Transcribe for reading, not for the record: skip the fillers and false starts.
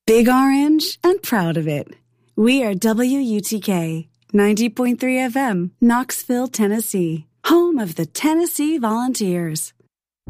Big Orange and proud of it. We are WUTK 90.3 FM, Knoxville, Tennessee, home of the Tennessee Volunteers.